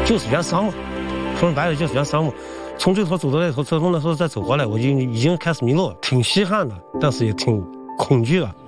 就是原伤嘛，说白了就是原伤嘛。从这头走到那头，从那头再走过来，我就已经开始迷路了，挺稀罕的，但是也挺恐惧的。